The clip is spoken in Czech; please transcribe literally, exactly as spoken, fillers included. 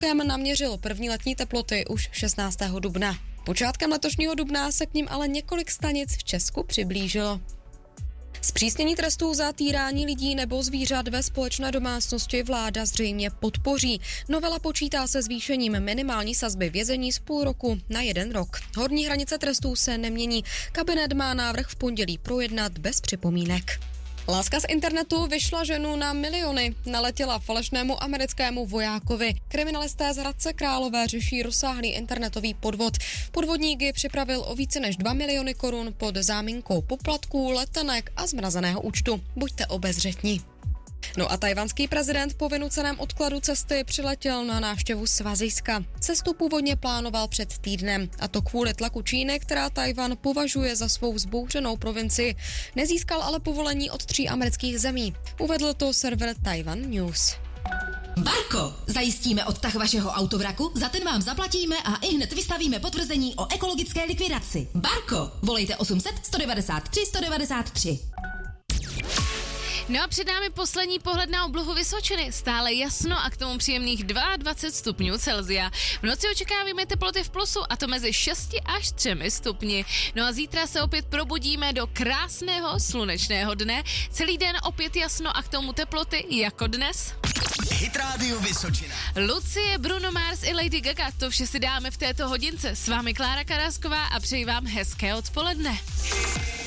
naměřil první letní teploty už šestnáctého dubna. Počátkem letošního dubna se k nim ale několik stanic v Česku přiblížilo. Zpřísnění trestů za týrání lidí nebo zvířat ve společné domácnosti vláda zřejmě podpoří. Novela počítá se zvýšením minimální sazby vězení z půl roku na jeden rok. Horní hranice trestů se nemění. Kabinet má návrh v pondělí projednat bez připomínek. Láska z internetu vyšla ženu na miliony. Naletěla falešnému americkému vojákovi. Kriminalisté z Hradce Králové řeší rozsáhlý internetový podvod. Podvodník ji připravil o více než dva miliony korun pod záminkou poplatků, letenek a zmrazeného účtu. Buďte obezřetní. No a tajvanský prezident po vynuceném odkladu cesty přiletěl na návštěvu Svazijska. Cestu původně plánoval před týdnem, a to kvůli tlaku Číny, která Tajvan považuje za svou vzbouřenou provincii. Nezískal ale povolení od tří amerických zemí. Uvedl to server Taiwan News. Barko, zajistíme odtah vašeho autovraku, za ten vám zaplatíme a ihned vystavíme potvrzení o ekologické likvidaci. Barko, volejte osm set, sto devadesát tři, sto devadesát tři. No a před námi poslední pohled na oblohu Vysočiny. Stále jasno a k tomu příjemných dvacet dva stupňů Celsia. V noci očekáváme teploty v plusu, a to mezi šesti až třemi stupni. No a zítra se opět probudíme do krásného slunečného dne. Celý den opět jasno a k tomu teploty jako dnes. Hit Radio Vysočina. Lucie, Bruno Mars i Lady Gaga, to vše si dáme v této hodince. S vámi Klára Karásková a přeji vám hezké odpoledne.